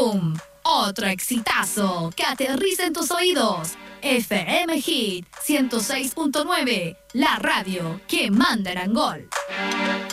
¡Boom! Otro exitazo que aterriza en tus oídos. FM Hit 106.9, la radio que manda en Angol.